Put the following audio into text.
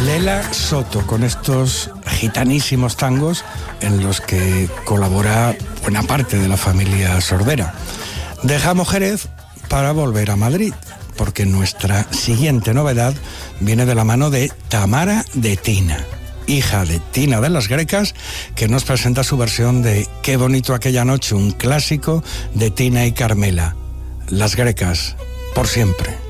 Lela Soto, con estos gitanísimos tangos en los que colabora buena parte de la familia sordera. Dejamos Jerez para volver a Madrid, porque nuestra siguiente novedad viene de la mano de Tamara de Tina, hija de Tina de las Grecas, que nos presenta su versión de Qué bonito aquella noche, un clásico de Tina y Carmela. Las Grecas, por siempre.